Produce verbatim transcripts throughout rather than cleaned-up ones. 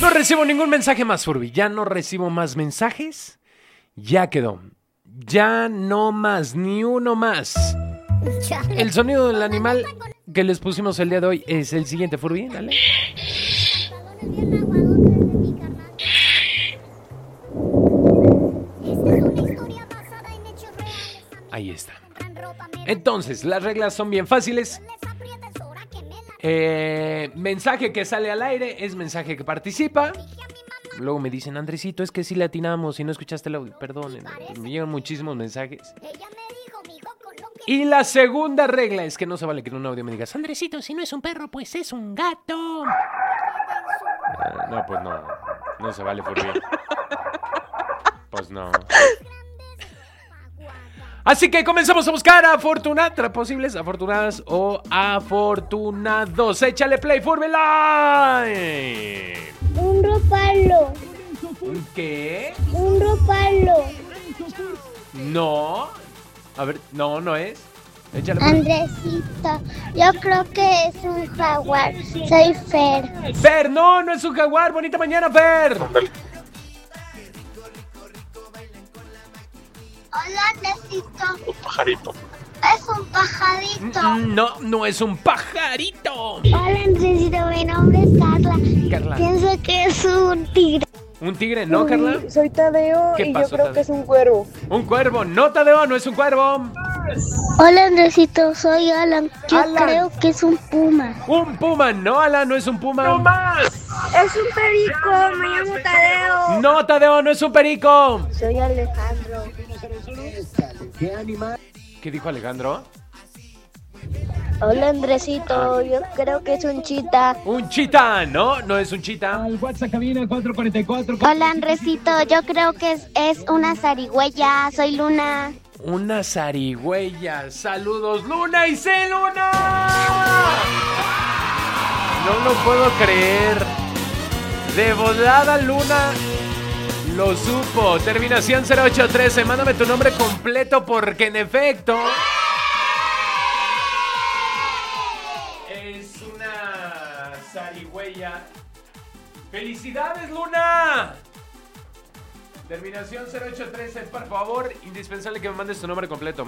no recibo ningún mensaje más, Furby. Ya no recibo más mensajes. Ya quedó. Ya no más, ni uno más. El sonido del animal que les pusimos el día de hoy es el siguiente, Furby. Dale. Ahí está. Entonces, las reglas son bien fáciles. Eh, mensaje que sale al aire es mensaje que participa. Luego me dicen, Andresito, es que sí le atinamos y no escuchaste el audio. Perdonen, me llegan muchísimos mensajes. Y la segunda regla es que no se vale que en un audio me digas, Andresito, si no es un perro, pues es un gato. Uh, no, pues no. No se vale, Furby. Pues no. Así que comenzamos a buscar afortunadas, posibles afortunadas o afortunados. Échale play, Furby Live. Un ropalo. ¿Un qué? Un ropalo. No. A ver, no, no es. Échale play. Andresito, yo creo que es un jaguar. Soy Fer. Fer, no, no es un jaguar. Bonita mañana, Fer. Hola, Andresito. Un pajarito. Es un pajarito. Mm, No, no es un pajarito. Hola, Andresito, mi nombre es Carla. Carla. Pienso que es un tigre. ¿Un tigre? ¿No, Carla? Soy Tadeo ¿Qué y pasó, yo creo Tadeo? que es un cuervo. Un cuervo. No, Tadeo, no es un cuervo. Hola, Andresito, soy Alan. Yo Alan. creo que es un puma. Un puma. No, Alan, no es un puma. ¡No más! Es un perico, me llamo Tadeo. No, Tadeo, no es un perico. Soy Alejandro. ¿Qué dijo Alejandro? Hola, Andresito, yo creo que es un chita. Un chita. No, no es un chita. Al WhatsApp cabina cuatro cuatro cuatro. Hola, Andresito, yo creo que es, es una zarigüeya. Soy Luna. Una zarigüeya. Saludos, Luna y C, Luna. No lo puedo creer. De volada, Luna lo supo. Terminación cero ocho trece. Mándame tu nombre completo porque en efecto es una zarigüeya. ¡Felicidades, Luna! Terminación cero ocho trece, por favor, indispensable que me mandes tu nombre completo.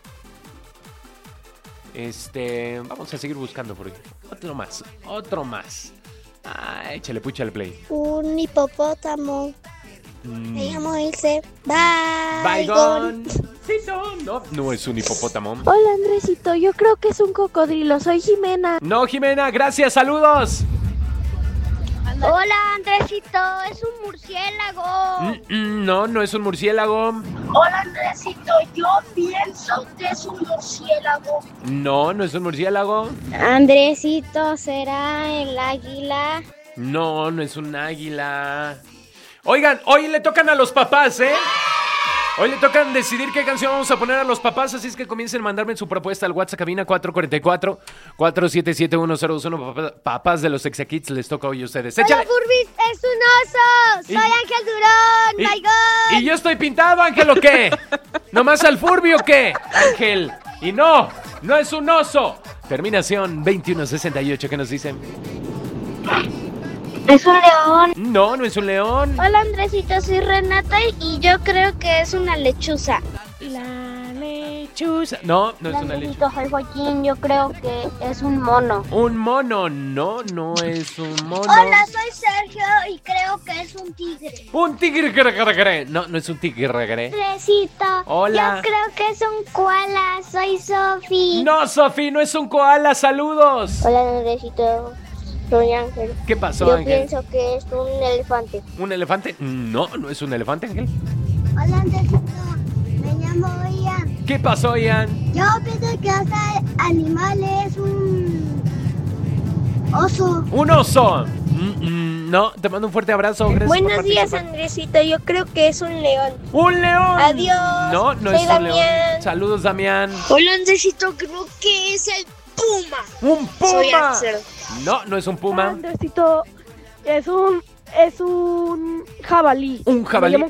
Este, vamos a seguir buscando por ahí. Otro más, otro más. Ah, échale, púchale play. Un hipopótamo. Mm. Me llamo Ilse. Bye. Bygone. Sí, no, no, no es un hipopótamo. Hola, Andresito, yo creo que es un cocodrilo. Soy Jimena. No, Jimena, gracias, saludos. Hola, Andresito, es un murciélago. Mm, mm, no, no es un murciélago. Hola, Andresito, yo pienso que es un murciélago. No, no es un murciélago. Andresito, ¿será el águila? No, no es un águila. Oigan, hoy le tocan a los papás, ¿eh? Hoy le tocan decidir qué canción vamos a poner a los papás, así es que comiencen a mandarme su propuesta al WhatsApp cabina cuatro cuatro cuatro, cuatro siete siete, uno cero dos uno. Papá- Papás de los Exakids, les toca hoy a ustedes. ¡Échale! Hola, Furbis, es un oso. Soy Y- Ángel Durón. Y, Bygone. ¿Y yo estoy pintado, Ángel, o qué? ¿Nomás al Furby o qué, Ángel? Y no, no es un oso. Terminación veintiuno sesenta y ocho, ¿qué nos dicen? Es un león. No, no es un león. Hola, Andresito, soy Renata y yo creo que es una lechuza. La lechuza. No, no es una lechuza. Andresito, soy Joaquín, yo creo que es un mono. Un mono. No, no es un mono. Hola, soy Sergio y creo que es un tigre. Un tigre. gre, gre, gre. No, no es un tigre. gre. Andresito, Hola. yo creo que es un koala. Soy Sofi. No, Sofi, no es un koala. Saludos. Hola, Andresito, soy Ángel. ¿Qué pasó, Yo Ángel? pienso que es un elefante. ¿Un elefante? No, no es un elefante, Ángel. Hola, Andresito, me llamo Ian. ¿Qué pasó, Ian? Yo pienso que ese animal es un oso. Un oso. Mm, mm, no, te mando un fuerte abrazo. Gracias Buenos por días, participar. Andresito, yo creo que es un león. ¡Un león! Adiós, No, no soy es un Damián. león. Saludos, Damián. Hola, Andresito, creo que es el puma. ¡Un puma! Soy Axel. No, no es un puma. Andresito, es un es un jabalí. Un jabalí. Me llamo